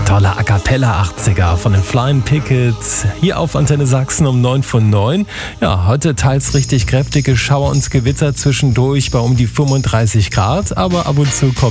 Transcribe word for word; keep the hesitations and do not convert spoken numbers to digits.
Toller A Cappella achtziger von den Flying Pickets. Hier auf Antenne Sachsen um neun von neun. Ja, heute teils richtig kräftige Schauer und Gewitter zwischendurch bei um die fünfunddreißig Grad, aber ab und zu kommt